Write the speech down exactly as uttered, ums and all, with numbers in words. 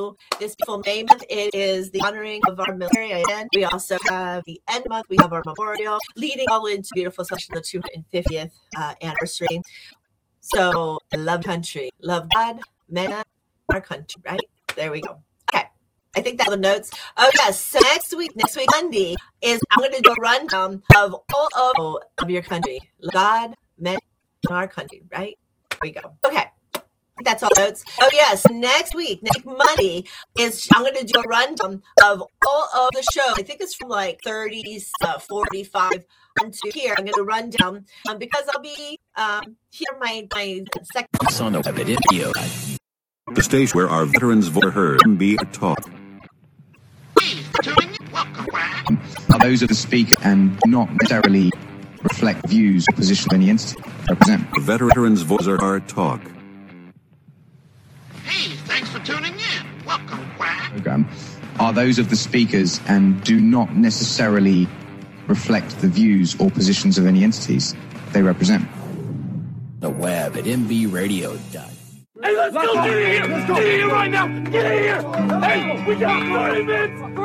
to this beautiful May month. It is the honoring of our military. And we also have the end month. We have our memorial leading all into beautiful celebration of the two hundred fiftieth uh, anniversary. So I love country, love God, men, our country, right? There we go. Okay. I think that's the notes. Oh, yes. So next week, next week, Monday, is I'm going to do a rundown of all of, of your country. God, men, our country, right? There we go. Okay. That's all notes. Oh, yes. Next week, next Monday, is I'm going to do a rundown of all of the shows. I think it's from like thirty, uh, forty-five to here. I'm going to run down um, because I'll be um, here my, my second. On the video. The station where our veterans voice heard and be taught. Are those of the speaker and not necessarily reflect views or position of any entity represent. The veterans' voices are talk. Hey, thanks for tuning in. Welcome, Quack. Program are those of the speakers and do not necessarily reflect the views or positions of any entities they represent. The web at m b radio dot. Hey, let's go! Get in here! Let's go! Get in here right now! Get in here! Hey, we got forty minutes!